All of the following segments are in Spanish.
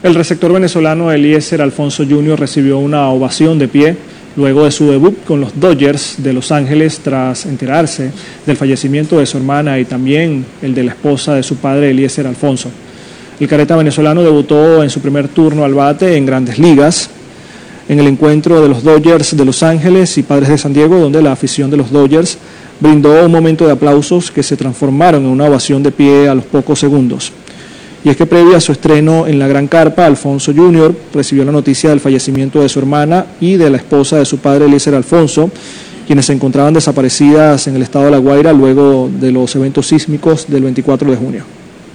El receptor venezolano Eliezer Alfonso Jr. recibió una ovación de pie luego de su debut con los Dodgers de Los Ángeles tras enterarse del fallecimiento de su hermana y también el de la esposa de su padre Eliezer Alfonso. El careta venezolano debutó en su primer turno al bate en Grandes Ligas en el encuentro de los Dodgers de Los Ángeles y Padres de San Diego, donde la afición de los Dodgers brindó un momento de aplausos que se transformaron en una ovación de pie a los pocos segundos. Y es que previo a su estreno en la Gran Carpa, Alfonso Jr. recibió la noticia del fallecimiento de su hermana y de la esposa de su padre, Eliezer Alfonso, quienes se encontraban desaparecidas en el estado de La Guaira luego de los eventos sísmicos del 24 de junio.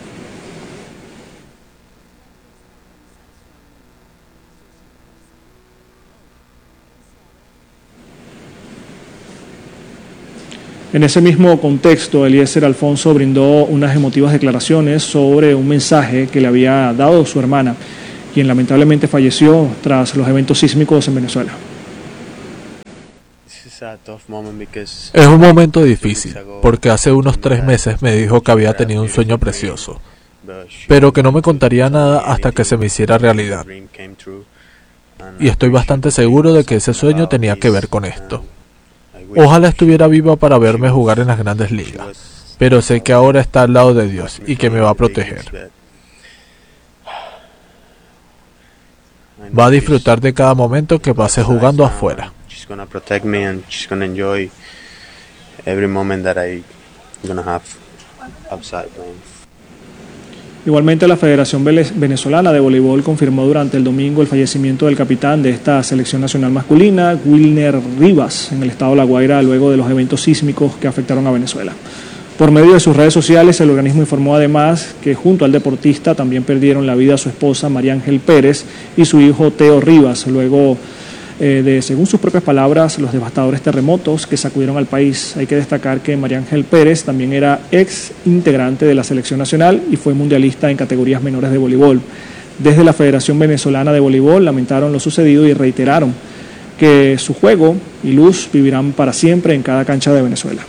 En ese mismo contexto, Eliezer Alfonso brindó unas emotivas declaraciones sobre un mensaje que le había dado su hermana, quien lamentablemente falleció tras los eventos sísmicos en Venezuela. Es un momento difícil, porque hace unos 3 meses me dijo que había tenido un sueño precioso, pero que no me contaría nada hasta que se me hiciera realidad. Y estoy bastante seguro de que ese sueño tenía que ver con esto. Ojalá estuviera viva para verme jugar en las Grandes Ligas, pero sé que ahora está al lado de Dios y que me va a proteger. Va a disfrutar de cada momento que pase jugando afuera. Igualmente, la Federación Venezolana de Voleibol confirmó durante el domingo el fallecimiento del capitán de esta selección nacional masculina, Wilner Rivas, en el estado de La Guaira, luego de los eventos sísmicos que afectaron a Venezuela. Por medio de sus redes sociales, el organismo informó además que junto al deportista también perdieron la vida su esposa María Ángel Pérez y su hijo Teo Rivas, luego de, según sus propias palabras, los devastadores terremotos que sacudieron al país. Hay que destacar que María Ángel Pérez también era ex integrante de la selección nacional y fue mundialista en categorías menores de voleibol. Desde la Federación Venezolana de Voleibol lamentaron lo sucedido y reiteraron que su juego y luz vivirán para siempre en cada cancha de Venezuela.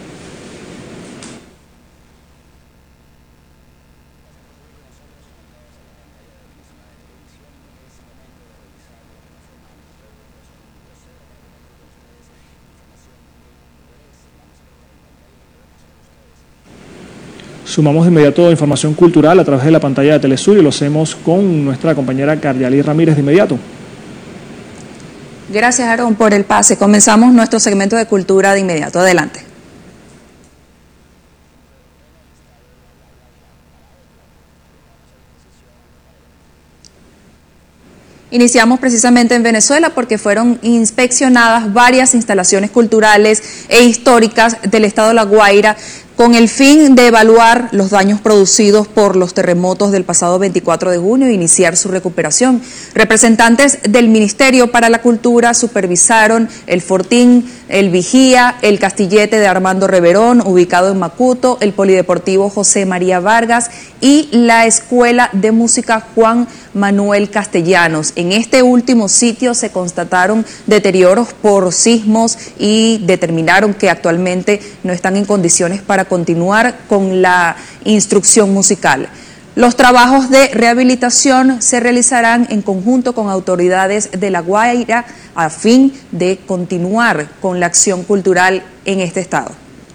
Sumamos de inmediato información cultural a través de la pantalla de Telesur y lo hacemos con nuestra compañera Caryalí Ramírez de inmediato. Gracias, Aarón, por el pase. Comenzamos nuestro segmento de cultura de inmediato. Adelante. Iniciamos precisamente en Venezuela porque fueron inspeccionadas varias instalaciones culturales e históricas del estado de La Guaira con el fin de evaluar los daños producidos por los terremotos del pasado 24 de junio e iniciar su recuperación. Representantes del Ministerio para la Cultura supervisaron el Fortín, el Vigía, el Castillete de Armando Reverón, ubicado en Macuto, el Polideportivo José María Vargas y la Escuela de Música Juan Manuel Castellanos. En este último sitio se constataron deterioros por sismos y determinaron que actualmente no están en condiciones para continuar con la instrucción musical. Los trabajos de rehabilitación se realizarán en conjunto con autoridades de La Guaira a fin de continuar con la acción cultural en este estado.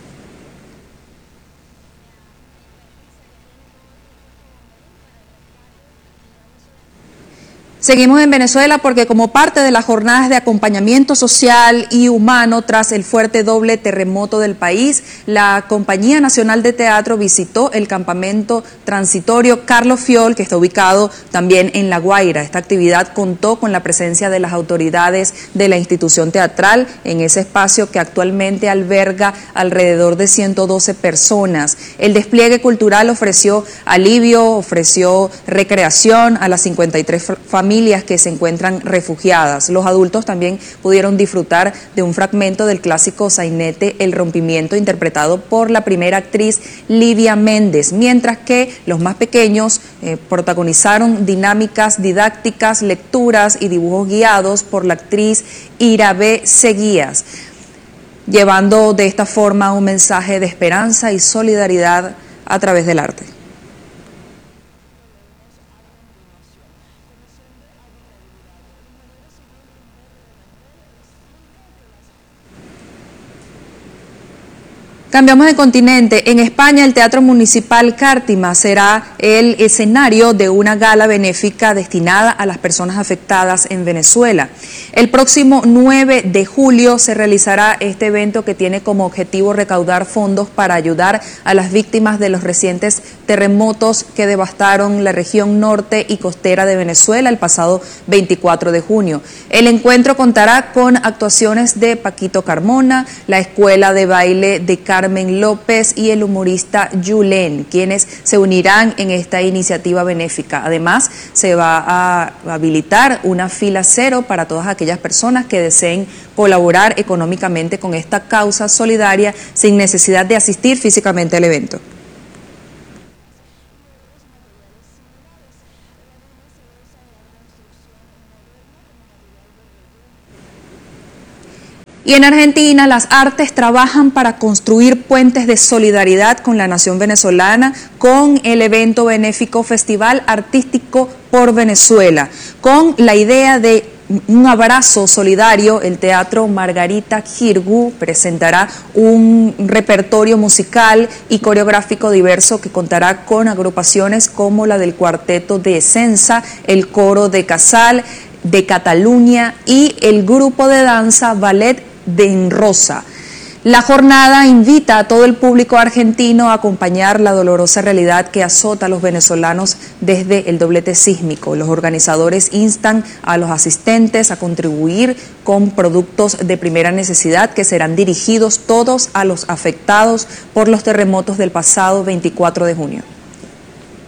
Seguimos en Venezuela porque como parte de las jornadas de acompañamiento social y humano tras el fuerte doble terremoto del país, la Compañía Nacional de Teatro visitó el campamento transitorio Carlos Fiol, que está ubicado también en La Guaira. Esta actividad contó con la presencia de las autoridades de la institución teatral en ese espacio que actualmente alberga alrededor de 112 personas. El despliegue cultural ofreció alivio, ofreció recreación a las 53 familias que se encuentran refugiadas. Los adultos también pudieron disfrutar de un fragmento del clásico sainete El Rompimiento, interpretado por la primera actriz Livia Méndez, mientras que los más pequeños protagonizaron dinámicas didácticas, lecturas y dibujos guiados por la actriz Irabé Seguías, llevando de esta forma un mensaje de esperanza y solidaridad a través del arte. Cambiamos de continente. En España, el Teatro Municipal Cártima será el escenario de una gala benéfica destinada a las personas afectadas en Venezuela. El próximo 9 de julio se realizará este evento que tiene como objetivo recaudar fondos para ayudar a las víctimas de los recientes terremotos que devastaron la región norte y costera de Venezuela el pasado 24 de junio. El encuentro contará con actuaciones de Paquito Carmona, la Escuela de Baile de Carmen López y el humorista Yulén, quienes se unirán en esta iniciativa benéfica. Además, se va a habilitar una fila cero para todas aquellas personas que deseen colaborar económicamente con esta causa solidaria sin necesidad de asistir físicamente al evento. Y en Argentina, las artes trabajan para construir puentes de solidaridad con la nación venezolana con el evento benéfico Festival Artístico por Venezuela. Con la idea de un abrazo solidario, el Teatro Margarita Xirgu presentará un repertorio musical y coreográfico diverso que contará con agrupaciones como la del Cuarteto de Esenza, el Coro de Casal, de Cataluña y el grupo de danza Ballet de Enrosa. La jornada invita a todo el público argentino a acompañar la dolorosa realidad que azota a los venezolanos desde el doblete sísmico. Los organizadores instan a los asistentes a contribuir con productos de primera necesidad que serán dirigidos todos a los afectados por los terremotos del pasado 24 de junio.